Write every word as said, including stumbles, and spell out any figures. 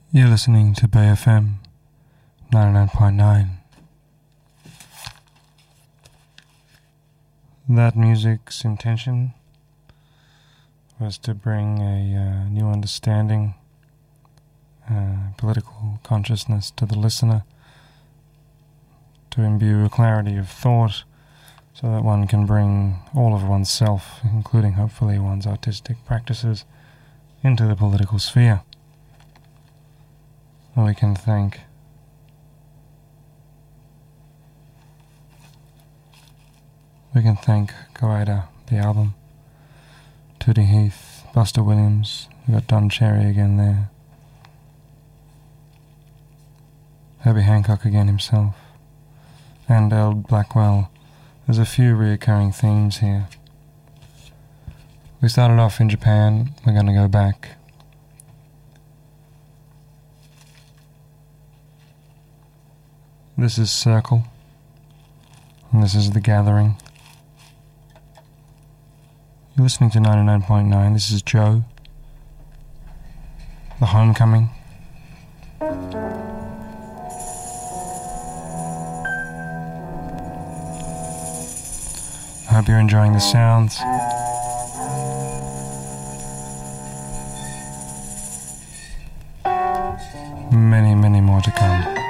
You're listening to Bay F M ninety-nine point nine. That music's intention was to bring a uh, new understanding, uh, political consciousness to the listener, to imbue a clarity of thought so that one can bring all of oneself, including hopefully one's artistic practices, into the political sphere. We can thank we can thank Goida, the album, Tootie Heath, Buster Williams, we got Don Cherry again there, Herbie Hancock again himself, and Eld Blackwell. There's a few reoccurring themes here. We started off in Japan, we're going to go back. This is Circle, and this is The Gathering. You're listening to ninety-nine point nine, this is Joe, The Homecoming. I hope you're enjoying the sounds. Many, many more to come.